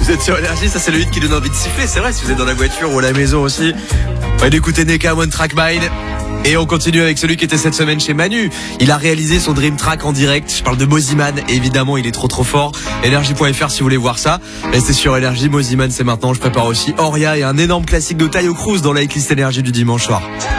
Vous êtes sur Énergie, ça c'est le hit qui donne envie de siffler, c'est vrai, si vous êtes dans la voiture ou à la maison aussi. On va d'écouter Neka One Track Mind. Et on continue avec celui qui était cette semaine chez Manu. Il a réalisé son Dream Track en direct. Je parle de Moziman. Évidemment, il est trop fort. Énergie.fr si vous voulez voir ça. Restez sur Énergie. Moziman, c'est maintenant. Je prépare aussi Oria et un énorme classique de Taio Cruz dans la hitlist Énergie du dimanche soir.